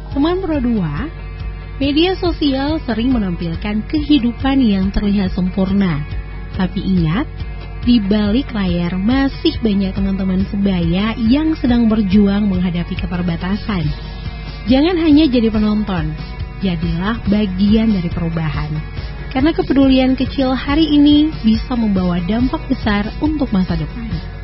Teman Pro 2, media sosial sering menampilkan kehidupan yang terlihat sempurna. Tapi ingat, di balik layar masih banyak teman-teman sebaya yang sedang berjuang menghadapi keterbatasan. Jangan hanya jadi penonton, jadilah bagian dari perubahan. Karena kepedulian kecil hari ini bisa membawa dampak besar untuk masa depan.